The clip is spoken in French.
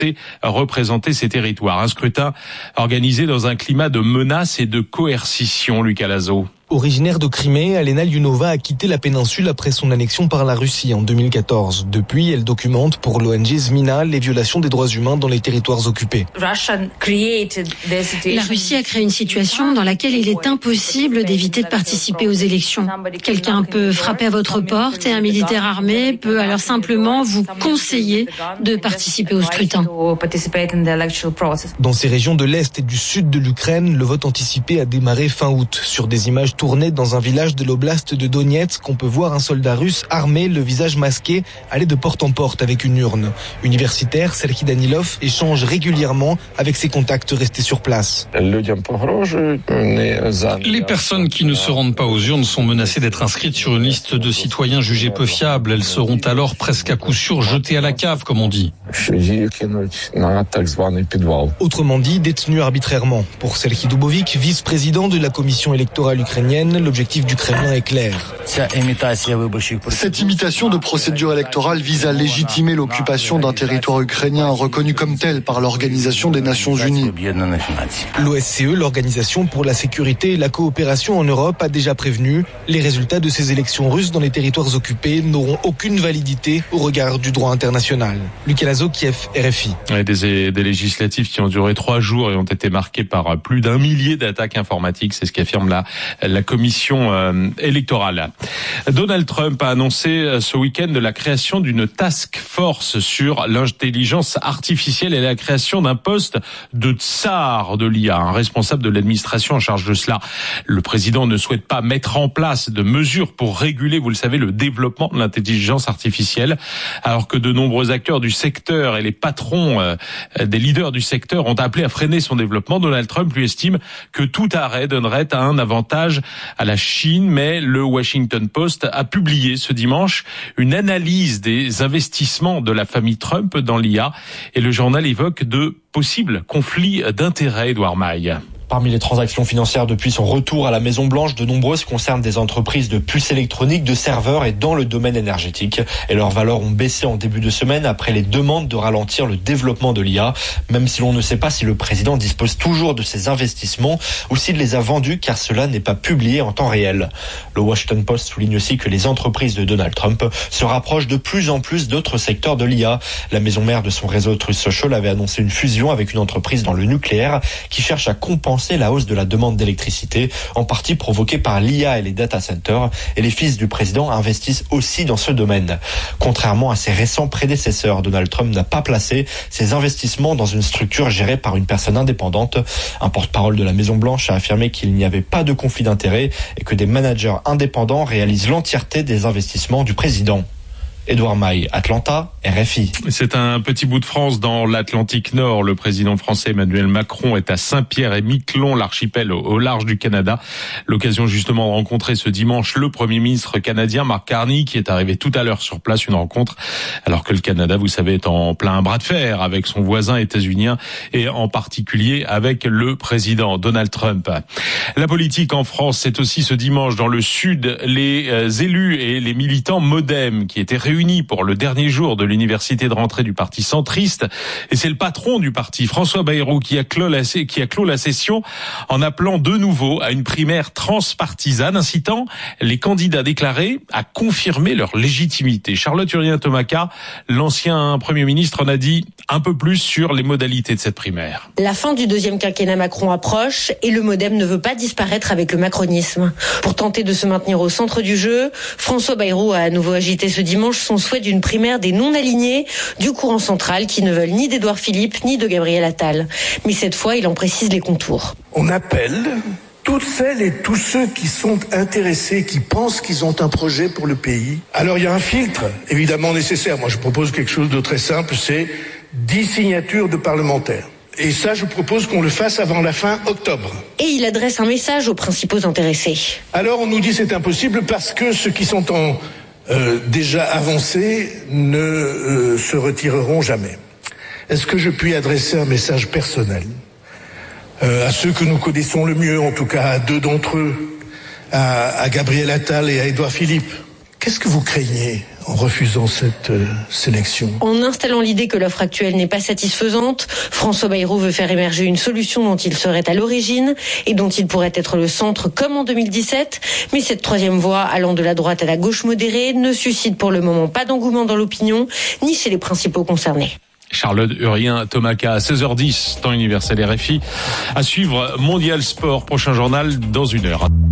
représenter ces territoires. Un scrutin organisé dans un climat de menaces et de coercition, Lucas Lazo. Originaire de Crimée, Alena Lyunova a quitté la péninsule après son annexion par la Russie en 2014. Depuis, elle documente pour l'ONG Zmina les violations des droits humains dans les territoires occupés. La Russie a créé une situation dans laquelle il est impossible d'éviter de participer aux élections. Quelqu'un peut frapper à votre porte et un militaire armé peut alors simplement vous conseiller de participer au scrutin. Dans ces régions de l'Est et du Sud de l'Ukraine, le vote anticipé a démarré fin août. Sur des images tournées dans un village de l'oblast de Donetsk, on peut voir un soldat russe armé, le visage masqué, aller de porte en porte avec une urne. Universitaire, Serhiy Danilov échange régulièrement avec ses contacts restés sur place. Les personnes qui ne se rendent pas aux urnes sont menacées d'être inscrites sur une liste de citoyens jugés peu fiables. Elles seront alors presque à coup sûr jetées à la cave, comme on dit. Autrement dit, détenues arbitrairement. Pour Serhiy Dubovik, vice-président de la commission électorale ukrainienne, l'objectif du Kremlin est clair. Cette imitation de procédure électorale vise à légitimer l'occupation d'un territoire ukrainien reconnu comme tel par l'Organisation des Nations Unies. L'OSCE, l'Organisation pour la sécurité et la coopération en Europe, a déjà prévenu. Les résultats de ces élections russes dans les territoires occupés n'auront aucune validité au regard du droit international. Lucas Lazo, Kiev, RFI. Des législatives qui ont duré 3 jours et ont été marquées par plus d'1 millier d'attaques informatiques, c'est ce qu'affirme la commission électorale. Donald Trump a annoncé ce week-end la création d'une task force sur l'intelligence artificielle et la création d'un poste de tsar de l'IA, un responsable de l'administration en charge de cela. Le président ne souhaite pas mettre en place de mesures pour réguler, vous le savez, le développement de l'intelligence artificielle, alors que de nombreux acteurs du secteur et les patrons des leaders du secteur ont appelé à freiner son développement. Donald Trump lui estime que tout arrêt donnerait un avantage à la Chine, mais le Washington Post a publié ce dimanche une analyse des investissements de la famille Trump dans l'IA et le journal évoque de possibles conflits d'intérêts, Edouard Maille. Parmi les transactions financières depuis son retour à la Maison-Blanche, de nombreuses concernent des entreprises de puces électroniques, de serveurs et dans le domaine énergétique. Et leurs valeurs ont baissé en début de semaine après les demandes de ralentir le développement de l'IA, même si l'on ne sait pas si le président dispose toujours de ces investissements ou s'il les a vendus car cela n'est pas publié en temps réel. Le Washington Post souligne aussi que les entreprises de Donald Trump se rapprochent de plus en plus d'autres secteurs de l'IA. La maison mère de son réseau Truth Social avait annoncé une fusion avec une entreprise dans le nucléaire qui cherche à compenser la hausse de la demande d'électricité, en partie provoquée par l'IA et les data centers, et les fils du président investissent aussi dans ce domaine. Contrairement à ses récents prédécesseurs, Donald Trump n'a pas placé ses investissements dans une structure gérée par une personne indépendante. Un porte-parole de la Maison-Blanche a affirmé qu'il n'y avait pas de conflit d'intérêts et que des managers indépendants réalisent l'entièreté des investissements du président. Edouard Maille, Atlanta, RFI. C'est un petit bout de France dans l'Atlantique Nord. Le président français Emmanuel Macron est à Saint-Pierre-et-Miquelon, l'archipel au large du Canada. L'occasion justement de rencontrer ce dimanche le Premier ministre canadien Mark Carney qui est arrivé tout à l'heure sur place, une rencontre alors que le Canada, vous savez, est en plein bras de fer avec son voisin états-unien et en particulier avec le président Donald Trump. La politique en France, c'est aussi ce dimanche dans le Sud, les élus et les militants MoDem qui étaient réunis pour le dernier jour de l'université de rentrée du parti centriste. Et c'est le patron du parti, François Bayrou, qui a clos la session en appelant de nouveau à une primaire transpartisane, incitant les candidats déclarés à confirmer leur légitimité. Charlotte Urien-Tomaca, l'ancien Premier ministre, en a dit un peu plus sur les modalités de cette primaire. La fin du deuxième quinquennat Macron approche et le MoDem ne veut pas disparaître avec le macronisme. Pour tenter de se maintenir au centre du jeu, François Bayrou a à nouveau agité ce dimanche son souhait d'une primaire des non-alignés du courant central qui ne veulent ni d'Édouard Philippe ni de Gabriel Attal. Mais cette fois, il en précise les contours. On appelle toutes celles et tous ceux qui sont intéressés, qui pensent qu'ils ont un projet pour le pays. Alors il y a un filtre évidemment nécessaire. Moi je propose quelque chose de très simple, c'est 10 signatures de parlementaires. Et ça, je propose qu'on le fasse avant la fin octobre. Et il adresse un message aux principaux intéressés. Alors on nous dit c'est impossible parce que ceux qui sont déjà avancés ne se retireront jamais. Est-ce que je puis adresser un message personnel à ceux que nous connaissons le mieux, en tout cas à 2 d'entre eux, à Gabriel Attal et à Édouard Philippe? Qu'est-ce que vous craignez en refusant cette sélection. En installant l'idée que l'offre actuelle n'est pas satisfaisante, François Bayrou veut faire émerger une solution dont il serait à l'origine et dont il pourrait être le centre comme en 2017. Mais cette troisième voie, allant de la droite à la gauche modérée, ne suscite pour le moment pas d'engouement dans l'opinion, ni chez les principaux concernés. Charlotte Urien, Tomaca, à 16h10, temps universel RFI. À suivre Mondial Sport, prochain journal dans 1 heure.